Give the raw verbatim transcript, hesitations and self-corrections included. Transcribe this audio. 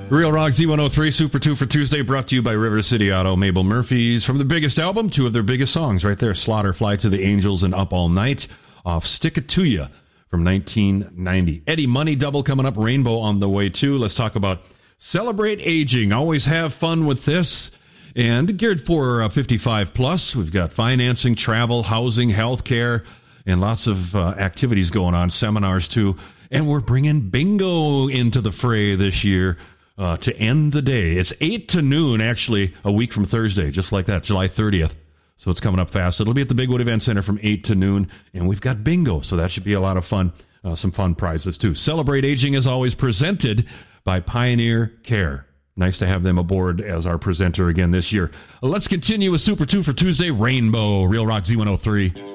Real Rock Z one oh three Super two for Tuesday, brought to you by River City Auto. Mabel Murphy's from the biggest album, two of their biggest songs right there. Slaughter, Fly to the Angels, and Up All Night off Stick It To Ya from nineteen ninety. Eddie Money Double coming up, Rainbow on the way too. Let's talk about Celebrate Aging. Always have fun with this. And geared for uh, fifty-five plus. We've got financing, travel, housing, healthcare, and lots of uh, activities going on, seminars too. And we're bringing bingo into the fray this year. Uh, to end the day. It's eight to noon, actually, a week from Thursday, just like that, July thirtieth. So it's coming up fast. It'll be at the Bigwood Event Center from eight to noon, and we've got bingo, so that should be a lot of fun. Uh, some fun prizes, too. Celebrate Aging is always presented by Pioneer Care. Nice to have them aboard as our presenter again this year. Let's continue with Super two for Tuesday, Rainbow, Real Rock Z one oh three.